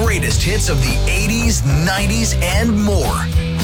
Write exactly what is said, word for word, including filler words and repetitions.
greatest hits of the eighties, nineties, and more.